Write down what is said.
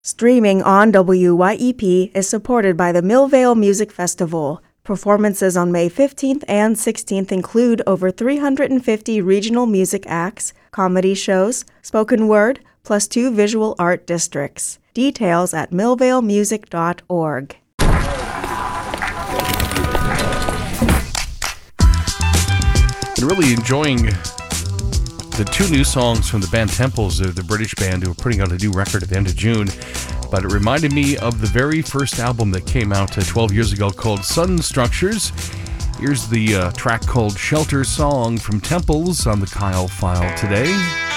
Streaming on WYEP is supported by the Millvale Music Festival. Performances on May 15th and 16th include over 350 regional music acts, comedy shows, spoken word, plus 2 visual art districts. Details at millvalemusic.org. Been really enjoying the 2 new songs from the band Temples, the British band who are putting out a new record at the end of June. But it reminded me of the very first album that came out 12 years ago called Sun Structures. Here's the track called Shelter Song from Temples on the Kyle File today.